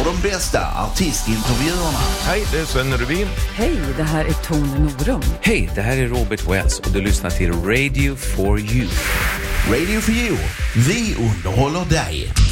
de bästa artistintervjuerna. Hej, det är Sven Rubin. Hej, det här är Tone Norum. Hej, det här är Robert Wells och du lyssnar till Radio for You. Radio for You. Vi underhåller dig.